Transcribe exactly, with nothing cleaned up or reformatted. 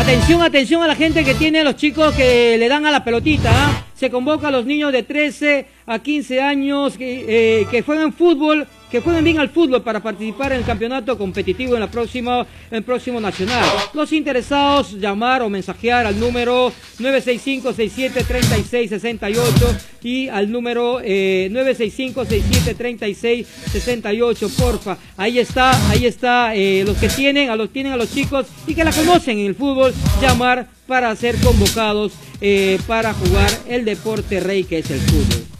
Atención, atención a la gente que tiene a los chicos que le dan a la pelotita, ¿eh? Se convoca a los niños de trece a quince años que, eh, que juegan fútbol, que jueguen bien al fútbol para participar en el campeonato competitivo en la próxima, en el próximo nacional. Los interesados llamar o mensajear al número nueve seis cinco, seis siete tres seis, seis ocho y al número eh, nueve seis cinco, seis siete tres seis, seis ocho, porfa. Ahí está, ahí está, eh, los que tienen a los tienen a los chicos y que la conocen en el fútbol, llamar para ser convocados eh, para jugar el deporte rey que es el fútbol.